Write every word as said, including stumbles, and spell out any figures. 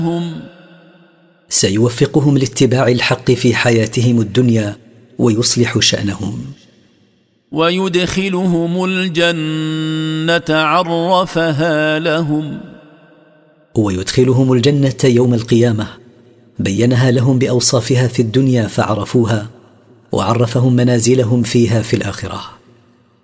سيوفقهم لاتباع الحق في حياتهم الدنيا ويصلح شأنهم. ويدخلهم الجنة عرفها لهم. ويدخلهم الجنة يوم القيامة بينها لهم بأوصافها في الدنيا فعرفوها، وعرفهم منازلهم فيها في الآخرة.